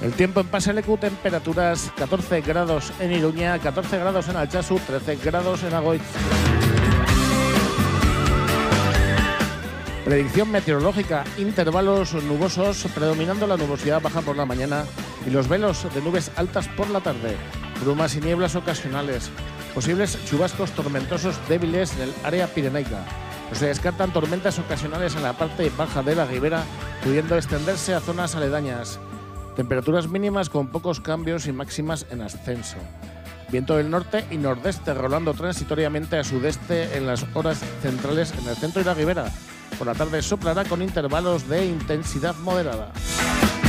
El tiempo en Paselecu, temperaturas 14 grados en Iruña, 14 grados en Altsasu, 13 grados en Agoitz. Predicción meteorológica, intervalos nubosos, predominando la nubosidad baja por la mañana y los velos de nubes altas por la tarde. Brumas y nieblas ocasionales, posibles chubascos tormentosos débiles en el área pirenaica. No se descartan tormentas ocasionales en la parte baja de la ribera, pudiendo extenderse a zonas aledañas. Temperaturas mínimas con pocos cambios y máximas en ascenso. Viento del norte y nordeste rolando transitoriamente a sudeste en las horas centrales en el centro y la ribera. Por la tarde soplará con intervalos de intensidad moderada.